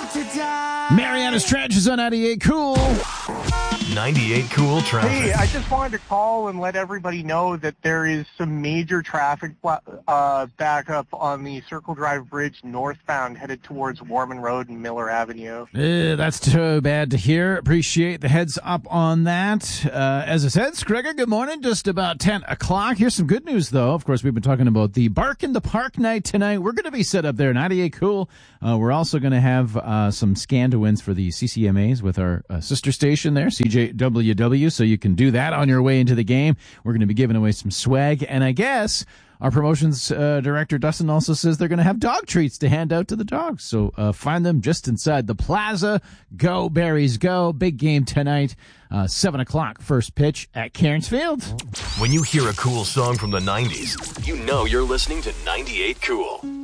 Mariana's Trench is on 98 Cool. 98 Cool traffic. Hey, I just wanted to call and let everybody know that there is some major traffic backup on the Circle Drive Bridge northbound headed towards Warman Road and Miller Avenue. That's too bad to hear. Appreciate the heads up on that. As I said, Scrigger, good morning. Just about 10 o'clock. Here's some good news, though. Of course, we've been talking about the Bark in the Park night tonight. We're going to be set up there, 98 Cool. We're also going to have some scan to wins for the CCMAs with our sister station there, CJWW, so you can do that on your way into the game. We're going to be giving away some swag, and I guess our promotions director, Dustin, also says they're going to have dog treats to hand out to the dogs. So find them just inside the plaza. Go, Berries, go. Big game tonight, 7 o'clock, first pitch at Cairns Field. When you hear a cool song from the 90s, you know you're listening to 98 Cool.